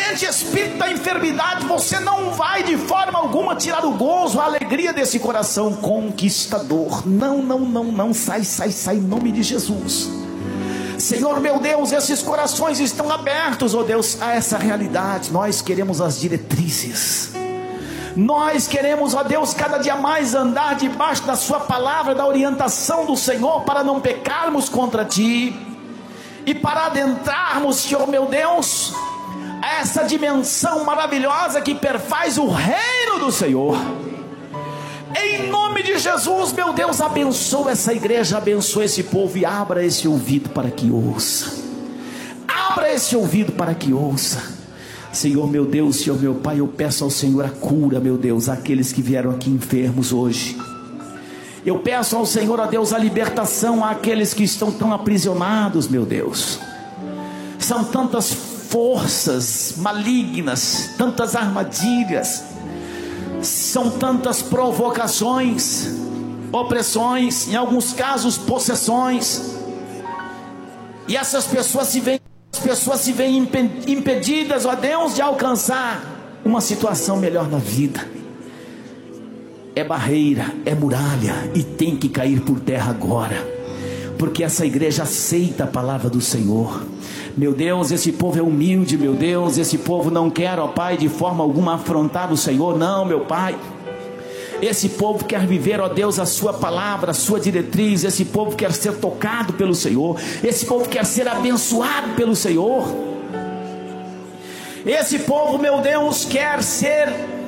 sente espírito da enfermidade, você não vai de forma alguma tirar o gozo, a alegria desse coração conquistador. Não, sai em nome de Jesus. Senhor meu Deus, esses corações estão abertos, ó Deus, a essa realidade. Nós queremos as diretrizes, nós queremos, ó Deus, cada dia mais andar debaixo da sua palavra, da orientação do Senhor, para não pecarmos contra Ti, e para adentrarmos, Senhor meu Deus, a essa dimensão maravilhosa que perfaz o reino do Senhor. Em nome de Jesus, meu Deus, abençoa essa igreja, abençoa esse povo, e abra esse ouvido para que ouça. Abra esse ouvido para que ouça. Senhor meu Deus, Senhor meu Pai, eu peço ao Senhor a cura, meu Deus, àqueles que vieram aqui enfermos hoje. Eu peço ao Senhor, ó Deus, a libertação àqueles que estão tão aprisionados, meu Deus. São tantas forças malignas, tantas armadilhas, são tantas provocações, opressões, em alguns casos possessões, e essas pessoas se veem impedidas, ó Deus, de alcançar uma situação melhor na vida. É barreira, é muralha, e tem que cair por terra agora, porque essa igreja aceita a palavra do Senhor. Meu Deus, esse povo é humilde, meu Deus, esse povo não quer, ó Pai, de forma alguma afrontar o Senhor, não, meu Pai. Esse povo quer viver, ó Deus, a sua palavra, a sua diretriz. Esse povo quer ser tocado pelo Senhor, esse povo quer ser abençoado pelo Senhor. Esse povo, meu Deus, quer ser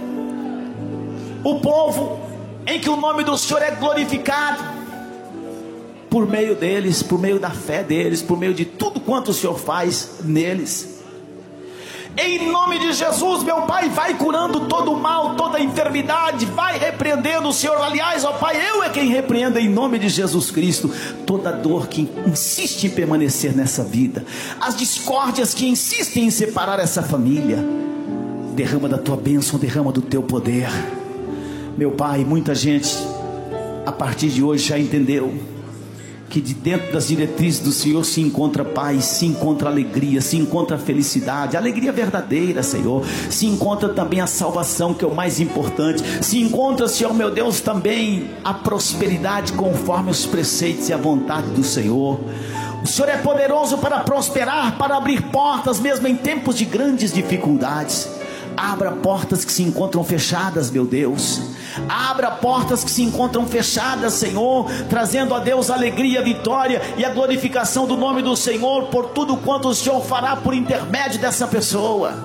o povo em que o nome do Senhor é glorificado, por meio deles, por meio da fé deles, por meio de tudo quanto o Senhor faz neles. Em nome de Jesus, meu Pai, vai curando todo o mal, toda a enfermidade, vai repreendendo o Senhor. Aliás, ó Pai, eu é quem repreendo em nome de Jesus Cristo toda dor que insiste em permanecer nessa vida, as discórdias que insistem em separar essa família. Derrama da tua bênção, derrama do teu poder, meu Pai. Muita gente a partir de hoje já entendeu que de dentro das diretrizes do Senhor se encontra paz, se encontra alegria, se encontra felicidade, alegria verdadeira, Senhor. Se encontra também a salvação, que é o mais importante. Se encontra, Senhor meu Deus, também a prosperidade conforme os preceitos e a vontade do Senhor. O Senhor é poderoso para prosperar, para abrir portas mesmo em tempos de grandes dificuldades. Abra portas que se encontram fechadas, meu Deus. Abra portas que se encontram fechadas, Senhor, trazendo a Deus a alegria, a vitória e a glorificação do nome do Senhor, por tudo quanto o Senhor fará por intermédio dessa pessoa.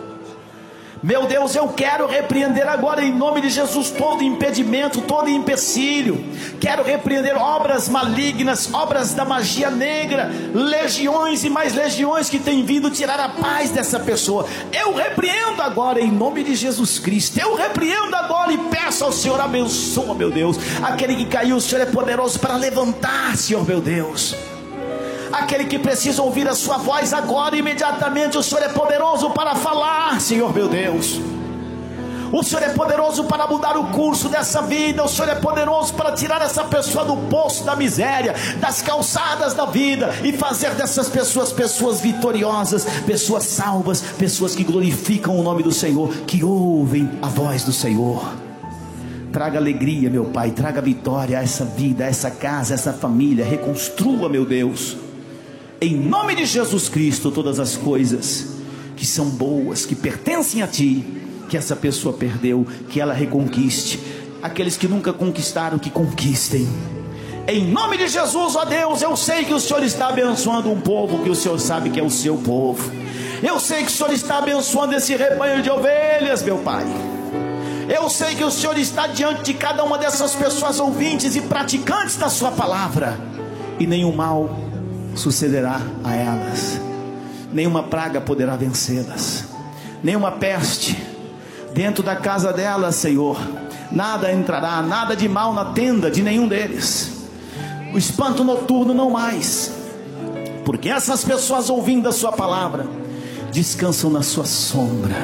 Meu Deus, eu quero repreender agora em nome de Jesus todo impedimento, todo empecilho. Quero repreender obras malignas, obras da magia negra, legiões e mais legiões que têm vindo tirar a paz dessa pessoa. Eu repreendo agora em nome de Jesus Cristo. Eu repreendo agora e peço ao Senhor, abençoa, meu Deus, aquele que caiu. O Senhor é poderoso para levantar, Senhor meu Deus. Aquele que precisa ouvir a sua voz agora, imediatamente, o Senhor é poderoso para falar, Senhor meu Deus. O Senhor é poderoso para mudar o curso dessa vida. O Senhor é poderoso para tirar essa pessoa do poço da miséria, das calçadas da vida, e fazer dessas pessoas, pessoas vitoriosas, pessoas salvas, pessoas que glorificam o nome do Senhor, que ouvem a voz do Senhor. Traga alegria, meu Pai, traga vitória a essa vida, a essa casa, a essa família. Reconstrua, meu Deus, em nome de Jesus Cristo, todas as coisas que são boas, que pertencem a Ti, que essa pessoa perdeu, que ela reconquiste. Aqueles que nunca conquistaram, que conquistem. Em nome de Jesus, ó Deus, eu sei que o Senhor está abençoando um povo que o Senhor sabe que é o seu povo. Eu sei que o Senhor está abençoando esse rebanho de ovelhas, meu Pai. Eu sei que o Senhor está diante de cada uma dessas pessoas ouvintes e praticantes da sua palavra, e nenhum mal sucederá a elas, nenhuma praga poderá vencê-las, nenhuma peste dentro da casa delas, Senhor. Nada entrará, nada de mal na tenda de nenhum deles. O espanto noturno não mais, porque essas pessoas, ouvindo a sua palavra, descansam na sua sombra,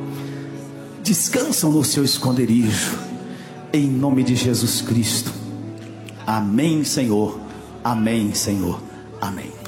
descansam no seu esconderijo, em nome de Jesus Cristo. Amém, Senhor. Amém, Senhor. Amém.